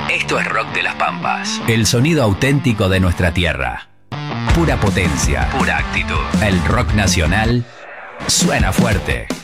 Esto es Rock de las Pampas. El sonido auténtico de nuestra tierra. Pura potencia, pura actitud. El rock nacional suena fuerte.